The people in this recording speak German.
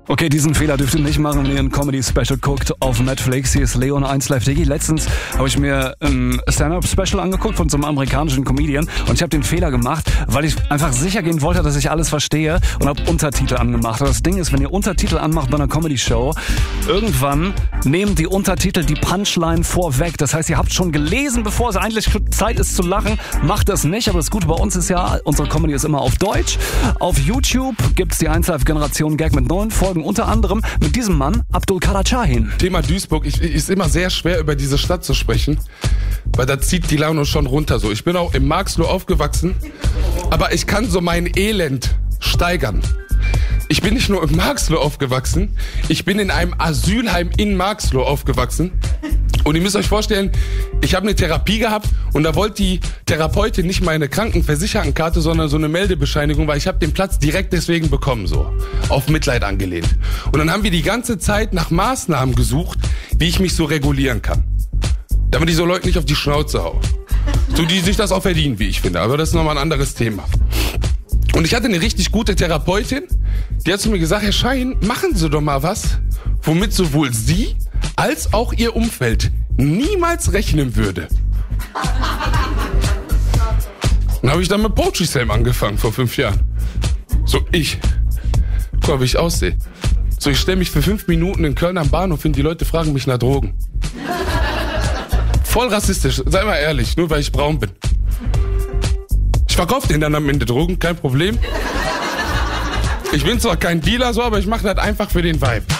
Okay, diesen Fehler dürft ihr nicht machen, wenn ihr ein Comedy-Special guckt auf Netflix. Hier ist Leon 1 Live Digi. Letztens habe ich mir ein Stand-Up-Special angeguckt von so einem amerikanischen Comedian und ich habe den Fehler gemacht, weil ich einfach sicher gehen wollte, dass ich alles verstehe und habe Untertitel angemacht. Aber das Ding ist, wenn ihr Untertitel anmacht bei einer Comedy-Show, irgendwann nehmen die Untertitel die Punchline vorweg. Das heißt, ihr habt schon gelesen, bevor es eigentlich Zeit ist zu lachen. Macht das nicht, aber das Gute bei uns ist ja, unsere Comedy ist immer auf Deutsch. Auf YouTube gibt's die 1 Live Generation Gag mit 9 Folgen, unter anderem mit diesem Mann, Abdul Kader Shahin. Thema Duisburg, ist immer sehr schwer, über diese Stadt zu sprechen, weil da zieht die Laune schon runter. So, ich bin auch im Marxloh aufgewachsen, aber ich kann so mein Elend steigern. Ich bin nicht nur im Marxloh aufgewachsen, ich bin in einem Asylheim in Marxloh aufgewachsen. Und ihr müsst euch vorstellen, ich habe eine Therapie gehabt und da wollte die Therapeutin nicht meine Krankenversichertenkarte, sondern so eine Meldebescheinigung, weil ich habe den Platz direkt deswegen bekommen, so auf Mitleid angelehnt. Und dann haben wir die ganze Zeit nach Maßnahmen gesucht, wie ich mich so regulieren kann, damit ich so Leuten nicht auf die Schnauze haue. So, die sich das auch verdienen, wie ich finde, aber das ist nochmal ein anderes Thema. Und ich hatte eine richtig gute Therapeutin, die hat zu mir gesagt, Herr Shahin, machen Sie doch mal was, womit sowohl Sie als auch Ihr Umfeld niemals rechnen würde. Dann habe ich dann mit Poetry Slam angefangen vor 5 Jahren. So, guck mal, wie ich aussehe. So, ich stelle mich für 5 Minuten in Köln am Bahnhof hin, die Leute fragen mich nach Drogen. Voll rassistisch, sei mal ehrlich, nur weil ich braun bin. Ich verkaufe denen dann am Ende Drogen, kein Problem. Ich bin zwar kein Dealer so, aber ich mache das einfach für den Vibe.